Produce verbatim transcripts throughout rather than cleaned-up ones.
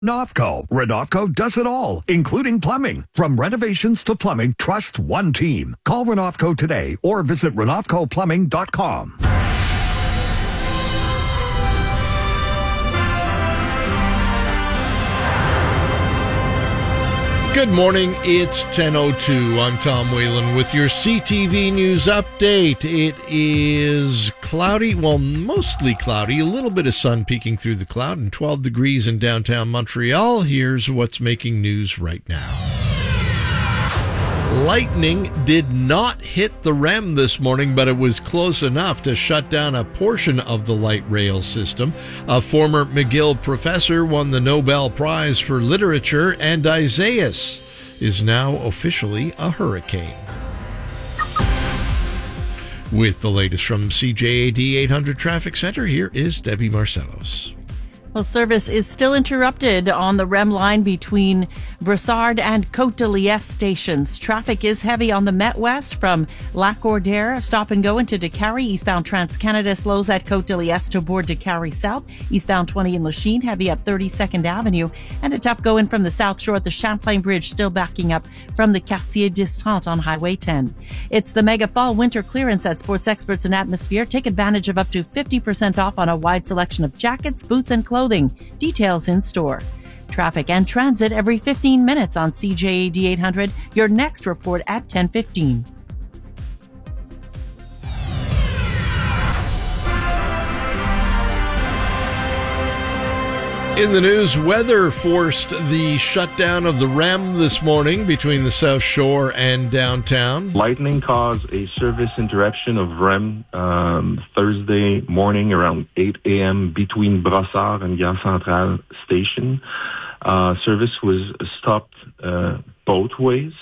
Renovco. Renovco does it all, including plumbing. From renovations to plumbing, trust one team. Call Renovco today or visit renovco plumbing dot com. Good morning, it's ten oh two. I'm Tom Whalen with your C T V News update. It is cloudy, well, mostly cloudy, a little bit of sun peeking through the cloud, and twelve degrees in downtown Montreal. Here's what's making news right now. Lightning did not hit the R E M this morning, but it was close enough to shut down a portion of the light rail system. A former McGill professor won the Nobel Prize for Literature, and Isaias is now officially a hurricane. With the latest from C J A D eight hundred Traffic Center, here is Debbie Marcelos. Well, service is still interrupted on the R E M line between Brossard and Côte de Liesse stations. Traffic is heavy on the Met West from Lac-Cordaire, stop and go into Décarie. Eastbound Trans-Canada slows at Côte de Liesse to board Décarie South. Eastbound twenty in Lachine, heavy at thirty-second Avenue. And a tough go in from the South Shore at the Champlain Bridge, still backing up from the Quartier d'Estrante on Highway ten. It's the mega fall winter clearance at Sports Experts and Atmosphere. Take advantage of up to fifty percent off on a wide selection of jackets, boots, and clothing. Details in store. Traffic and transit every fifteen minutes on C J A D eight hundred. Your next report at ten fifteen. In the news, weather forced the shutdown of the R E M this morning between the South Shore and downtown. Lightning caused a service interruption of R E M um, Thursday morning around eight a.m. between Brossard and Gare Centrale Station. Uh, service was stopped uh, both ways.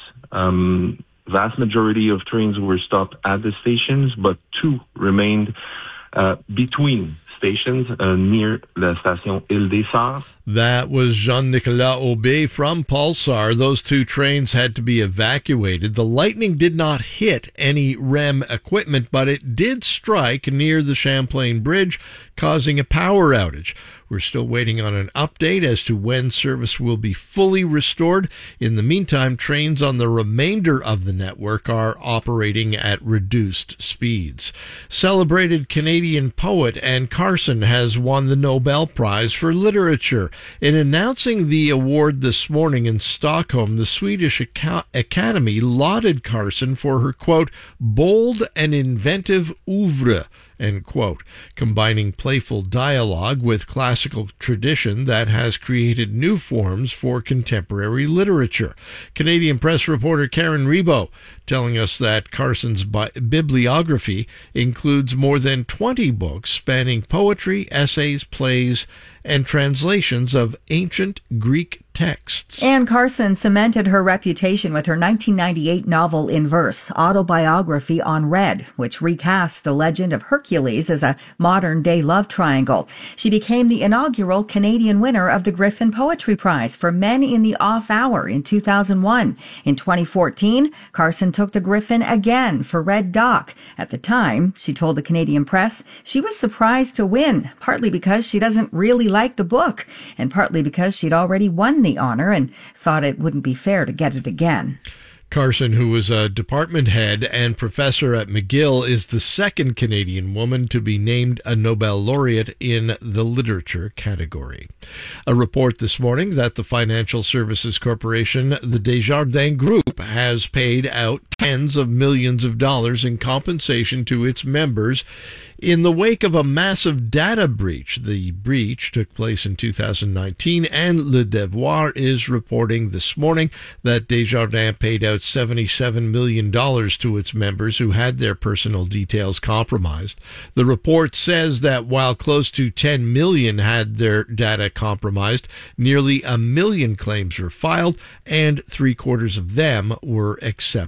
Um, vast majority of trains were stopped at the stations, but two remained uh, between stations uh, near la station Ile des Sars. That was Jean-Nicolas Aubé from Pulsar. Those two trains had to be evacuated. The lightning did not hit any R E M equipment, but it did strike near the Champlain Bridge, causing a power outage. We're still waiting on an update as to when service will be fully restored. In the meantime, trains on the remainder of the network are operating at reduced speeds. Celebrated Canadian poet Anne Carson has won the Nobel Prize for Literature. In announcing the award this morning in Stockholm, the Swedish Aca- Academy lauded Carson for her, quote, bold and inventive oeuvre, end quote, combining playful dialogue with classical tradition that has created new forms for contemporary literature. Canadian press reporter Karen Rebo telling us that Carson's bi- bibliography includes more than twenty books spanning poetry, essays, plays, and translations of ancient Greek texts. Anne Carson cemented her reputation with her nineteen ninety-eight novel in verse, Autobiography on Red, which recasts the legend of Hercules as a modern-day love triangle. She became the inaugural Canadian winner of the Griffin Poetry Prize for Men in the Off Hour in two thousand one. In twenty fourteen, Carson took the Griffin again for Red Doc. At the time, she told the Canadian press she was surprised to win, partly because she doesn't really like the book, and partly because she'd already won the honor and thought it wouldn't be fair to get it again. Carson, who was a department head and professor at McGill, is the second Canadian woman to be named a Nobel laureate in the literature category. A report this morning that the financial services corporation, the Desjardins Group, has paid out tens of millions of dollars in compensation to its members in the wake of a massive data breach. The breach took place in two thousand nineteen, and Le Devoir is reporting this morning that Desjardins paid out seventy-seven million dollars to its members who had their personal details compromised. The report says that while close to ten million had their data compromised, nearly a million claims were filed, and three quarters of them were accepted.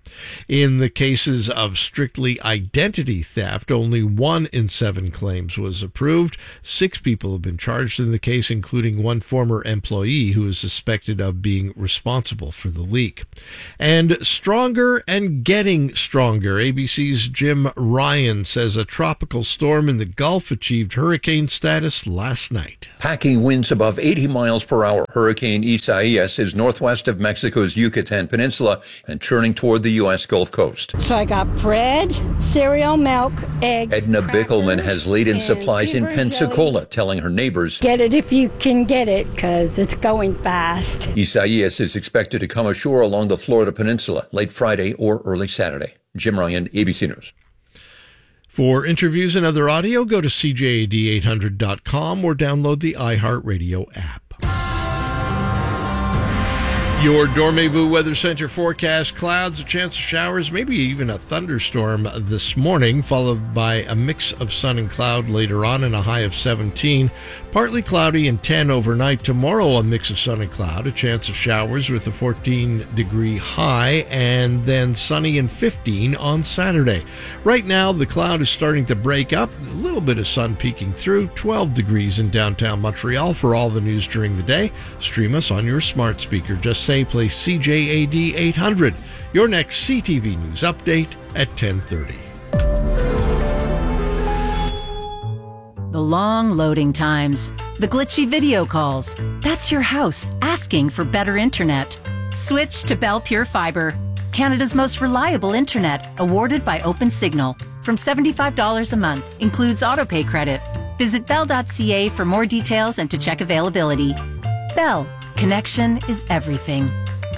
In the cases of strictly identity theft, only one in seven claims was approved. Six people have been charged in the case, including one former employee who is suspected of being responsible for the leak. And stronger and getting stronger. A B C's Jim Ryan says a tropical storm in the Gulf achieved hurricane status last night. Packing winds above eighty miles per hour. Hurricane Isaias is northwest of Mexico's Yucatan Peninsula and turning toward the U S Gulf Coast. So I got bread, cereal, milk, eggs. Edna Bickelman has laid-in supplies in Pensacola, jelly. telling her neighbors, "Get it if you can get it, because it's going fast." Isaias is expected to come ashore along the Florida Peninsula late Friday or early Saturday. Jim Ryan, A B C News. For interviews and other audio, go to C J A D eight hundred dot com or download the iHeartRadio app. Your Dormez-vous Weather Center forecast: clouds, a chance of showers, maybe even a thunderstorm this morning, followed by a mix of sun and cloud later on and a high of seventeen. Partly cloudy and ten overnight. Tomorrow, a mix of sun and cloud, a chance of showers with a fourteen degree high, and then sunny and fifteen on Saturday. Right now, the cloud is starting to break up, a little bit of sun peeking through, twelve degrees in downtown Montreal. For all the news during the day, stream us on your smart speaker. Just say play C J A D eight hundred. Your next C T V News update at ten thirty. The long loading times, the glitchy video calls. That's your house asking for better internet. Switch to Bell Pure Fiber, Canada's most reliable internet, awarded by OpenSignal. From seventy-five dollars a month, includes autopay credit. Visit bell dot c a for more details and to check availability. Bell, connection is everything.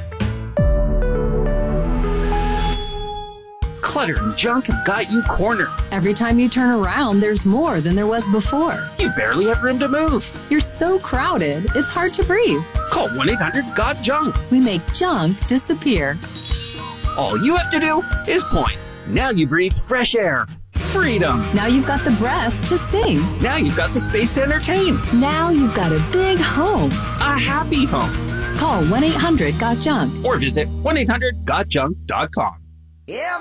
Clutter and junk have got you cornered. Every time you turn around, there's more than there was before. You barely have room to move. You're so crowded, it's hard to breathe. Call one eight hundred got junk. We make junk disappear. All you have to do is point. Now you breathe fresh air. Freedom. Now you've got the breath to sing. Now you've got the space to entertain. Now you've got a big home. A happy home. Call one eight hundred got junk. Or visit one eight hundred got junk dot com. Yeah.